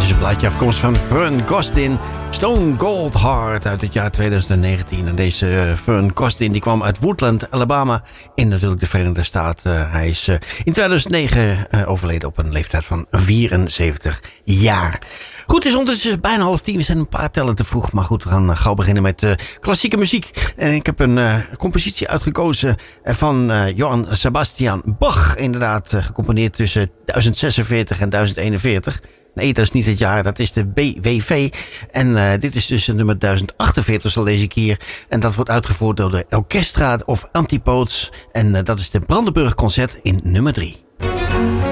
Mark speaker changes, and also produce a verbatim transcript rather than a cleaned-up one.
Speaker 1: is een plaatje afkomst van Fern Costin. Stone Cold Heart uit het jaar twintig negentien. En deze uh, Fern Costin die kwam uit Woodland, Alabama. In natuurlijk de Verenigde Staten. Uh, hij is uh, in tweeduizend negen uh, overleden op een leeftijd van vierenzeventig jaar. Goed, het is ondertussen bijna half tien. We zijn een paar tellen te vroeg. Maar goed, we gaan uh, gauw beginnen met uh, klassieke muziek. En ik heb een uh, compositie uitgekozen van uh, Johann Sebastian Bach. Inderdaad, uh, gecomponeerd tussen duizend zesenveertig en duizend eenenveertig. Nee, dat is niet het jaar, dat is de B W V. En uh, dit is dus nummer duizend achtenveertig, zo lees ik hier. En dat wordt uitgevoerd door de Orchestra of Antipodes. En uh, dat is de Brandenburg Concert in nummer drie.